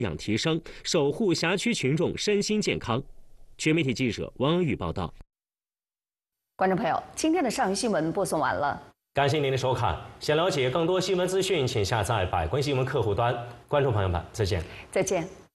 养提升，守护辖区群众身心健康。全媒体记者王宇报道。 观众朋友，今天的上游新闻播送完了， 感谢您的收看。想了解更多新闻资讯，请下载百官新闻客户端。观众朋友们，再见。 再见。